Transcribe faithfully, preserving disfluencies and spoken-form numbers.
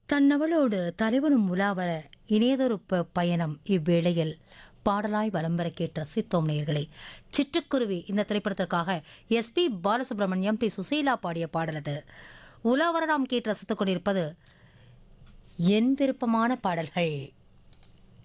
தன்னவளோடு தலைவனும் உலாவர இணையதொரு ப- பயணம் இவ்வேளையில் பாடலாய் வலம் வர கேட்டு ரசித்தோம் நேயர்களே. சிட்டுக்குருவி இந்த திரைப்படத்திற்காக S B Balasubramaniam, B Susheela பாடிய பாடலது. உலாவர நாம் கேட்டு ரசித்துக் கொண்டிருப்பது என் விருப்பமான பாடல்கள்.